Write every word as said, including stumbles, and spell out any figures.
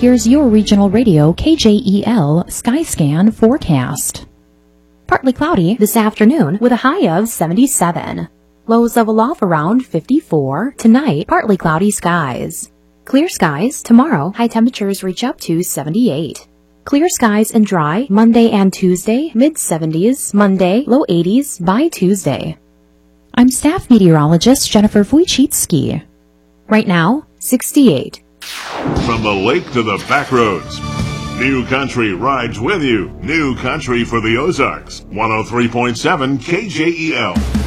Here's your regional radio K J E L Skyscan forecast. Partly cloudy this afternoon with a high of seventy-seven. Lows of aloft around fifty-four. Tonight, partly cloudy skies. Clear skies tomorrow. High temperatures reach up to seventy-eight. Clear skies and dry Monday and Tuesday, mid seventies. Monday, low eighties by Tuesday. I'm staff meteorologist Jennifer Wojcicki. Right now, sixty-eight. From the lake to the back roads, New Country rides with you. New Country for the Ozarks. one oh three point seven K J E L.